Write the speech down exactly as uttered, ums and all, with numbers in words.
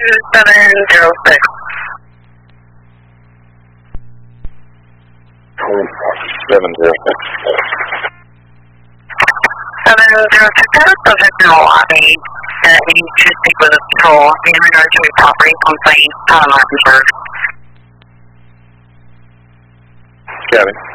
two seven zero six. seven zero six. seven zero six, I have a subject in the lobby that we need to speak with a patrol in regard to a property complaint on Martinsburg. Kevin.